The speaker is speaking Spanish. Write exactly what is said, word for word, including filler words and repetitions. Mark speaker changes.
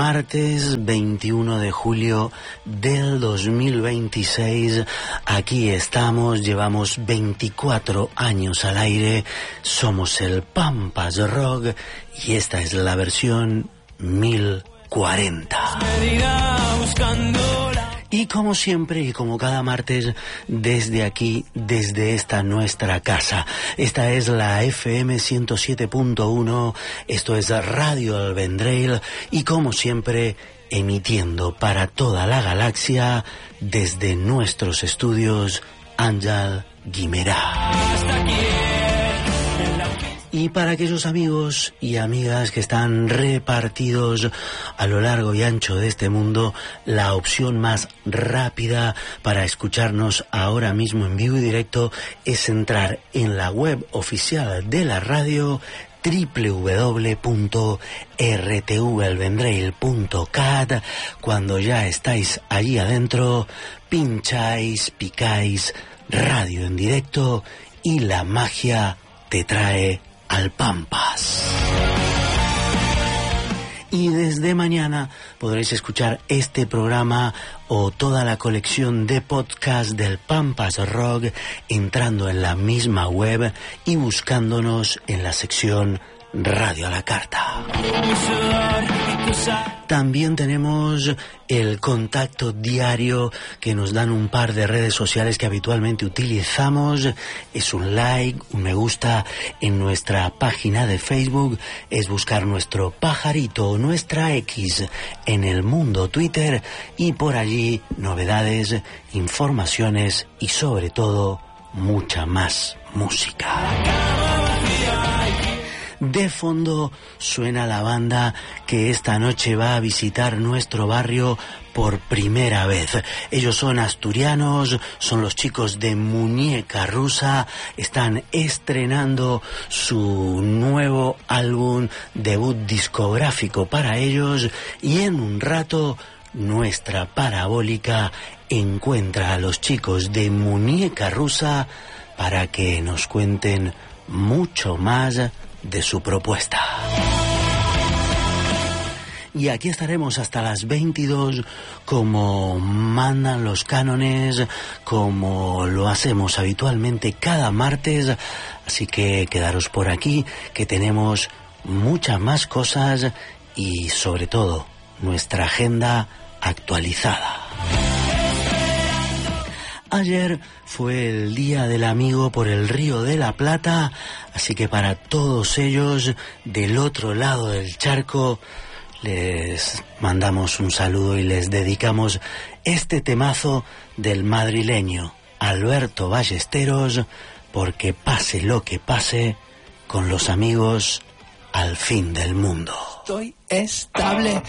Speaker 1: Martes veintiuno de julio del dos mil veintiséis, aquí estamos, llevamos veinticuatro años al aire, somos el Pampas Rock y esta es la versión mil cuarenta. Y como siempre y como cada martes, desde aquí, desde esta nuestra casa. Esta es la F M ciento siete punto uno, esto es Radio El Vendrell y como siempre, emitiendo para toda la galaxia desde nuestros estudios Àngel Guimerà. Y para aquellos amigos y amigas que están repartidos a lo largo y ancho de este mundo, la opción más rápida para escucharnos ahora mismo en vivo y directo es entrar en la web oficial de la radio doble u doble u doble u punto r t v el vendrell punto cat. Cuando ya estáis allí adentro, pincháis, picáis radio en directo y la magia te trae al Pampas. Y desde mañana podréis escuchar este programa o toda la colección de podcast del Pampas Rock entrando en la misma web y buscándonos en la sección Radio a la Carta. También tenemos el contacto diario que nos dan un par de redes sociales que habitualmente utilizamos. Es un like, un me gusta en nuestra página de Facebook, es buscar nuestro pajarito o nuestra X en el mundo Twitter y por allí novedades, informaciones y sobre todo mucha más música. De fondo suena la banda que esta noche va a visitar nuestro barrio por primera vez. Ellos son asturianos, son los chicos de Muñeca Rusa, están estrenando su nuevo álbum, debut discográfico para ellos, y en un rato nuestra parabólica encuentra a los chicos de Muñeca Rusa para que nos cuenten mucho más de su propuesta. Y aquí estaremos hasta las veintidós como mandan los cánones, como lo hacemos habitualmente cada martes, así que quedaros por aquí que tenemos muchas más cosas y sobre todo nuestra agenda actualizada. Ayer fue el Día del Amigo por el Río de la Plata, así que para todos ellos del otro lado del charco les mandamos un saludo y les dedicamos este temazo del madrileño Alberto Ballesteros, porque pase lo que pase, con los amigos al fin del mundo.
Speaker 2: Estoy estable,